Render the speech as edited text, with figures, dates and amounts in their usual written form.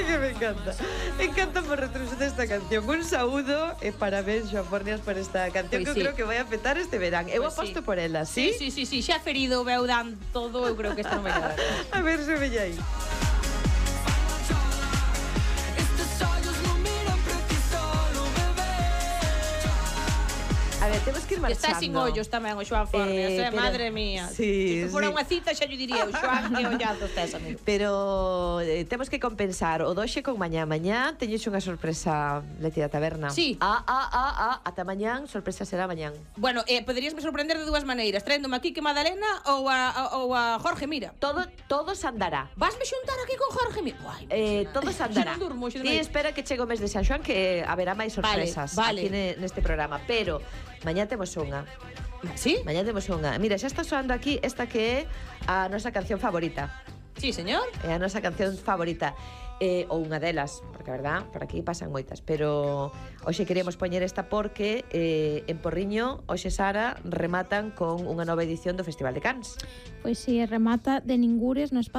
que me encanta. Me encanta por retroso desta canción. Un saúdo e parabéns, Joan Fornias, por esta canción que eu creo que vai a petar este verán. Eu aposto por ela, ¿sí? Sí, xa ferido, veu dan todo, eu creo que esta non vai quedar. A ver se veña aí. A ver, temos que ir marchando. Está sin ollos tamén o Xoan Fornias, madre mía. Sí, se fora unha cita xa lle diría o Xoan que ollazos tes, amigo. Pero temos que compensar o doxe con mañá. Mañá teñes unha sorpresa, Leti da Taberna. Sí. Ata mañán, sorpresa será mañán. Bueno, poderíasme sorprender de dúas maneiras, traéndome aquí que Madalena ou a Jorge Mira. Todos andará. Vasme xuntar aquí con Jorge Mira? Todos andará. Xa non durmo, xa non Ti espera que chegue o mes de San Xoán que haberá máis sorpresas aquí neste programa, pero mañá temos unha. ¿Sí? Mañá temos unha. Mira, xa está soando aquí esta que é a nosa canción favorita. Sí, señor. É a nosa canción favorita. Ou unha delas, porque a verdad, por aquí pasan moitas, pero hoxe queríamos poñer esta porque en Porriño, hoxe Sara, rematan con unha nova edición do Festival de Cans. Pois si, remata de Ningures no espazo